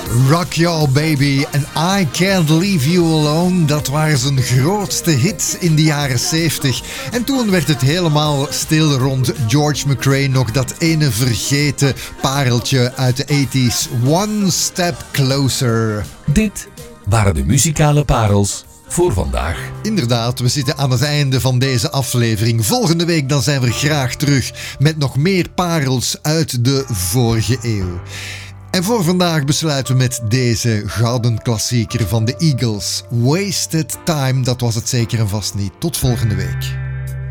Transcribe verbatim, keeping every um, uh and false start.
Rock Your Baby en I Can't Leave You Alone, dat waren zijn grootste hits in de jaren zeventig. En toen werd het helemaal stil rond George McCrae, nog dat ene vergeten pareltje uit de tachtig. One Step Closer. Dit waren de muzikale parels voor vandaag. Inderdaad, we zitten aan het einde van deze aflevering. Volgende week dan zijn we graag terug met nog meer parels uit de vorige eeuw. En voor vandaag besluiten we met deze gouden klassieker van de Eagles. Wasted Time, dat was het zeker en vast niet. Tot volgende week.